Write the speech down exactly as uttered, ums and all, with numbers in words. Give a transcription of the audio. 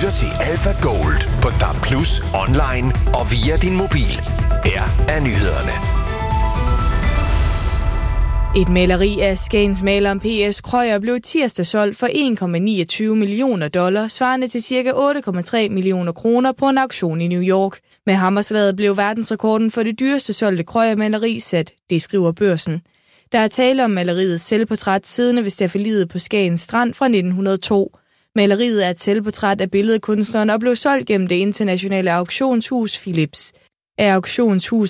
lytter til Alpha Gold på D A B plus, online og via din mobil. Her er nyhederne. Et maleri af Skagens maleren P S Krøyer blev tirsdag solgt for en komma niogtyve millioner dollar, svarende til ca. otte komma tre millioner kroner på en auktion i New York. Med hammerslaget blev verdensrekorden for det dyreste solgte Krøyer-maleri sat, det skriver Børsen. Der er tale om maleriets selvportræt siddende ved staffeliet på Skagens Strand fra nitten hundrede og to. Maleriet er et selvportræt af billedkunstneren og blev solgt gennem det internationale auktionshus Philips. Af auktionshus